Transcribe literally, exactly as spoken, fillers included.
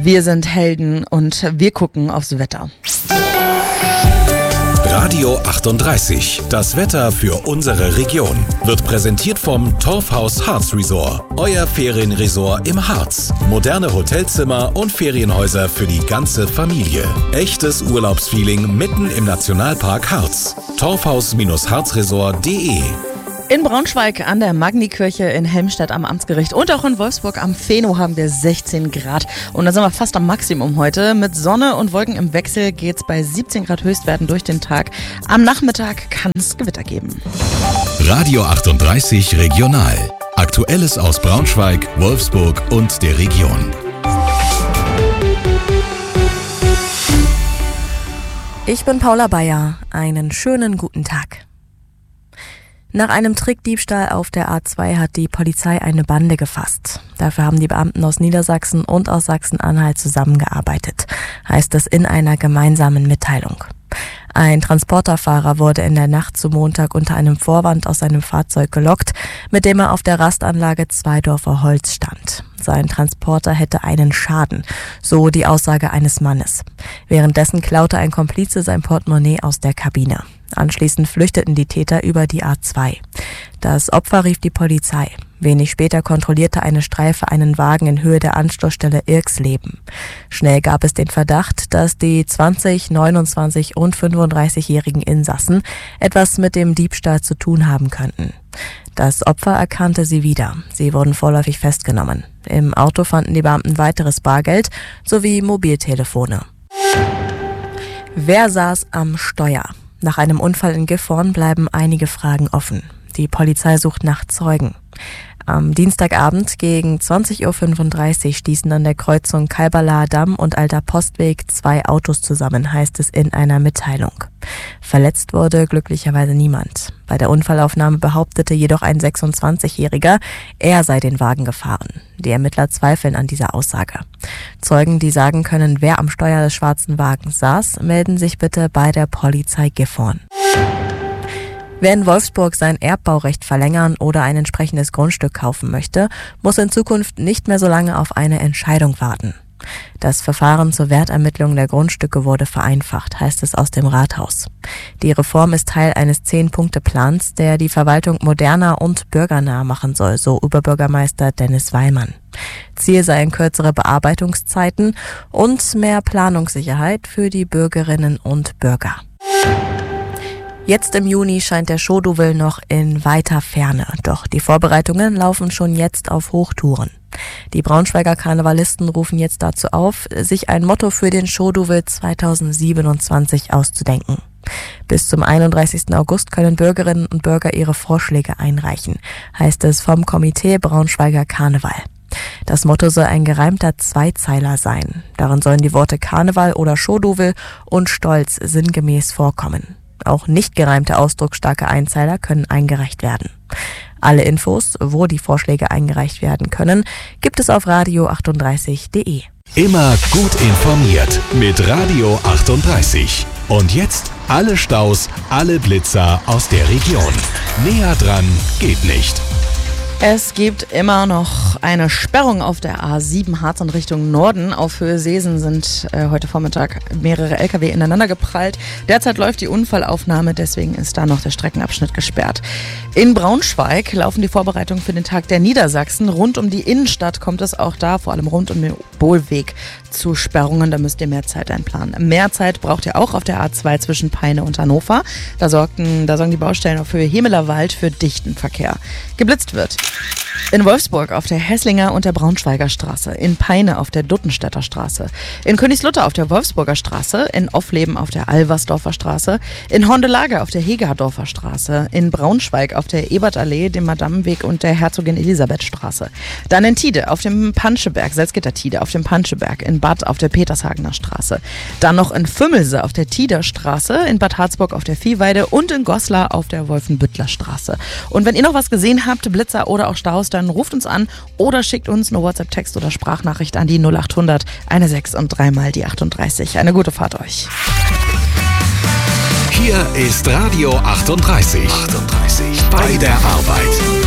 Wir sind Helden und wir gucken aufs Wetter. Radio achtunddreißig, das Wetter für unsere Region, wird präsentiert vom Torfhaus Harz Resort. Euer Ferienresort im Harz. Moderne Hotelzimmer und Ferienhäuser für die ganze Familie. Echtes Urlaubsfeeling mitten im Nationalpark Harz. torfhaus Harzresort punkt de. In Braunschweig an der Magnikirche, in Helmstedt am Amtsgericht und auch in Wolfsburg am Feno haben wir sechzehn Grad. Und da sind wir fast am Maximum heute. Mit Sonne und Wolken im Wechsel geht's bei siebzehn Grad Höchstwerten durch den Tag. Am Nachmittag kann es Gewitter geben. Radio achtunddreißig Regional. Aktuelles aus Braunschweig, Wolfsburg und der Region. Ich bin Paula Bayer. Einen schönen guten Tag. Nach einem Trickdiebstahl auf der A zwei hat die Polizei eine Bande gefasst. Dafür haben die Beamten aus Niedersachsen und aus Sachsen-Anhalt zusammengearbeitet, heißt es in einer gemeinsamen Mitteilung. Ein Transporterfahrer wurde in der Nacht zu Montag unter einem Vorwand aus seinem Fahrzeug gelockt, mit dem er auf der Rastanlage Zweidorfer Holz stand. Sein Transporter hätte einen Schaden, so die Aussage eines Mannes. Währenddessen klaute ein Komplize sein Portemonnaie aus der Kabine. Anschließend flüchteten die Täter über die A zwei. Das Opfer rief die Polizei. Wenig später kontrollierte eine Streife einen Wagen in Höhe der Anschlussstelle Irksleben. Schnell gab es den Verdacht, dass die zwanzig-, neunundzwanzig- und fünfunddreißigjährigen Insassen etwas mit dem Diebstahl zu tun haben könnten. Das Opfer erkannte sie wieder. Sie wurden vorläufig festgenommen. Im Auto fanden die Beamten weiteres Bargeld sowie Mobiltelefone. Wer saß am Steuer? Nach einem Unfall in Gifhorn bleiben einige Fragen offen. Die Polizei sucht nach Zeugen. Am Dienstagabend gegen zwanzig Uhr fünfunddreißig stießen an der Kreuzung Kalberlaher Damm und Alter Postweg zwei Autos zusammen, heißt es in einer Mitteilung. Verletzt wurde glücklicherweise niemand. Bei der Unfallaufnahme behauptete jedoch ein sechsundzwanzigjähriger, er sei den Wagen gefahren. Die Ermittler zweifeln an dieser Aussage. Zeugen, die sagen können, wer am Steuer des schwarzen Wagens saß, melden sich bitte bei der Polizei Gifhorn. Wer in Wolfsburg sein Erbbaurecht verlängern oder ein entsprechendes Grundstück kaufen möchte, muss in Zukunft nicht mehr so lange auf eine Entscheidung warten. Das Verfahren zur Wertermittlung der Grundstücke wurde vereinfacht, heißt es aus dem Rathaus. Die Reform ist Teil eines Zehn-Punkte-Plans, der die Verwaltung moderner und bürgernah machen soll, so Oberbürgermeister Dennis Weimann. Ziel seien kürzere Bearbeitungszeiten und mehr Planungssicherheit für die Bürgerinnen und Bürger. Jetzt im Juni scheint der Show-Double noch in weiter Ferne, doch die Vorbereitungen laufen schon jetzt auf Hochtouren. Die Braunschweiger Karnevalisten rufen jetzt dazu auf, sich ein Motto für den Show-Double zweitausendsiebenundzwanzig auszudenken. Bis zum einunddreißigsten August können Bürgerinnen und Bürger ihre Vorschläge einreichen, heißt es vom Komitee Braunschweiger Karneval. Das Motto soll ein gereimter Zweizeiler sein. Darin sollen die Worte Karneval oder Show-Double und Stolz sinngemäß vorkommen. Auch nicht gereimte ausdrucksstarke Einzeiler können eingereicht werden. Alle Infos, wo die Vorschläge eingereicht werden können, gibt es auf radio achtunddreißig punkt de. Immer gut informiert mit Radio achtunddreißig. Und jetzt alle Staus, alle Blitzer aus der Region. Näher dran geht nicht. Es gibt immer noch eine Sperrung auf der A sieben Harz in Richtung Norden. Auf Höhe Seesen sind äh, heute Vormittag mehrere L K W ineinander geprallt. Derzeit läuft die Unfallaufnahme, deswegen ist da noch der Streckenabschnitt gesperrt. In Braunschweig laufen die Vorbereitungen für den Tag der Niedersachsen. Rund um die Innenstadt kommt es auch da, vor allem rund um den Bohlweg, zu Sperrungen. Da müsst ihr mehr Zeit einplanen. Mehr Zeit braucht ihr auch auf der A zwei zwischen Peine und Hannover. Da sorgen, da sorgen die Baustellen auf Höhe Hemelerwald für dichten Verkehr. Geblitzt wird in Wolfsburg auf der Hesslinger und der Braunschweiger Straße, in Peine auf der Duttenstädter Straße, in Königslutter auf der Wolfsburger Straße, in Offleben auf der Alversdorfer Straße, in Hondelage auf der Hegerdorfer Straße, in Braunschweig auf der Ebertallee, dem Madamenweg und der Herzogin Elisabeth Straße. Dann in Tide auf dem Panscheberg, Salzgitter Tide auf dem Panscheberg, in Bad auf der Petershagener Straße. Dann noch in Fümmelse auf der Tider Straße, in Bad Harzburg auf der Viehweide und in Goslar auf der Wolfenbüttler Straße. Und wenn ihr noch was gesehen habt, Blitzer oder auch Staus, dann ruft uns an oder schickt uns eine WhatsApp-Text oder Sprachnachricht an die null achthundert sechzehn und dreimal die achtunddreißig. Eine gute Fahrt euch. Hier ist Radio achtunddreißig. achtunddreißig. Bei der Arbeit.